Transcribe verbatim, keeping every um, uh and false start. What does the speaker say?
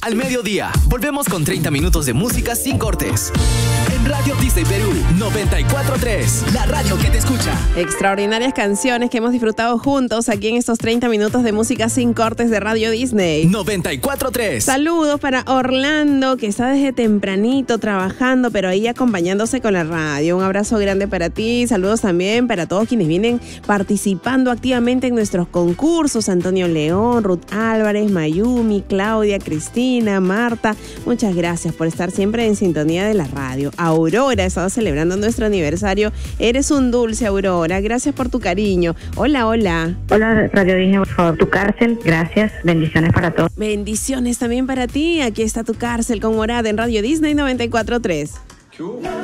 Al mediodía, volvemos con treinta minutos de música sin cortes. En Radio Disney Perú noventa y cuatro punto tres, la radio que te escucha. Extraordinarias canciones que hemos disfrutado juntos aquí en estos treinta minutos de música sin cortes de Radio Disney noventa y cuatro punto tres. Saludos para Orlando, que está desde tempranito trabajando, pero ahí acompañándose con la radio. Un abrazo grande para ti. Saludos también para todos quienes vienen participando activamente en nuestros concursos. Antonio León, Ruth Álvarez, Mayumi, Claudia, Cristina, Marta. Muchas gracias por estar siempre en sintonía de la radio. Aurora ha estado celebrando nuestro aniversario. Eres un dulce, Aurora. Gracias por tu cariño. Hola, hola. Hola, Radio Disney, por favor. Tu cárcel. Gracias. Bendiciones para todos. Bendiciones también para ti. Aquí está Tu Cárcel con Morada en Radio Disney noventa y cuatro punto tres.